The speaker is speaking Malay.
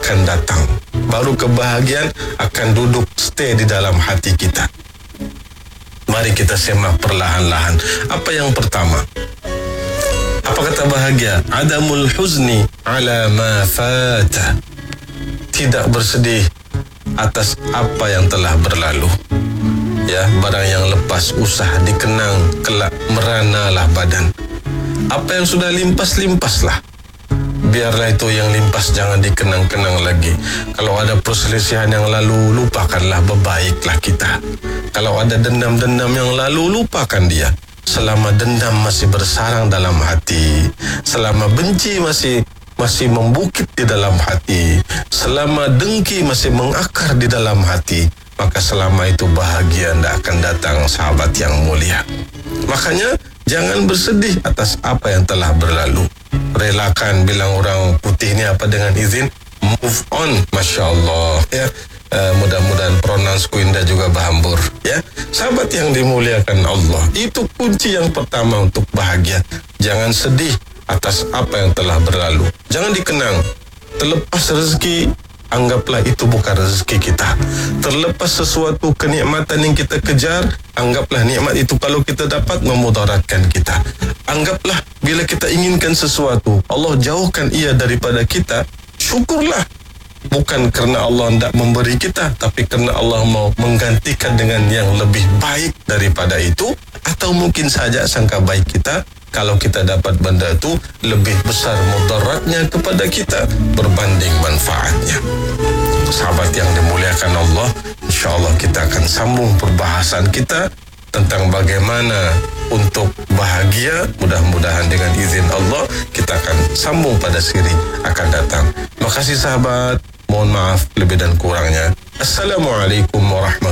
akan datang. Baru kebahagiaan akan duduk stay di dalam hati kita. Mari kita semak perlahan-lahan. Apa yang pertama? Apa kata bahagia? Adamul huzni ala ma fata. Tidak bersedih atas apa yang telah berlalu. Ya, barang yang lepas usah dikenang, kelak meranalah badan. Apa yang sudah limpas-limpaslah. Biarlah itu yang limpas, jangan dikenang-kenang lagi. Kalau ada perselisihan yang lalu, lupakanlah, berbaiklah kita. Kalau ada dendam-dendam yang lalu, lupakan dia. Selama dendam masih bersarang dalam hati, selama benci masih membukit di dalam hati, selama dengki masih mengakar di dalam hati, maka selama itu bahagia tidak akan datang, sahabat yang mulia. Makanya jangan bersedih atas apa yang telah berlalu. Relakan, bilang orang putih ni apa dengan izin, move on. Masya Allah ya. Mudah-mudahan pronounceku indah juga berhambur ya. Sahabat yang dimuliakan Allah, itu kunci yang pertama untuk bahagia. Jangan sedih atas apa yang telah berlalu. Jangan dikenang. Terlepas rezeki, anggaplah itu bukan rezeki kita. Terlepas sesuatu kenikmatan yang kita kejar, anggaplah nikmat itu kalau kita dapat memudaratkan kita. Anggaplah bila kita inginkan sesuatu, Allah jauhkan ia daripada kita, syukurlah. Bukan kerana Allah tidak memberi kita, tapi kerana Allah mau menggantikan dengan yang lebih baik daripada itu. Atau mungkin saja sangka baik kita, kalau kita dapat benda itu lebih besar mudaratnya kepada kita berbanding manfaatnya. Sahabat yang dimuliakan Allah, insyaAllah kita akan sambung perbahasan kita tentang bagaimana untuk bahagia. Mudah-mudahan dengan izin Allah kita akan sambung pada siri akan datang. Terima kasih sahabat. Mohon maaf lebih dan kurangnya. Assalamualaikum warahmatullahi wabarakatuh.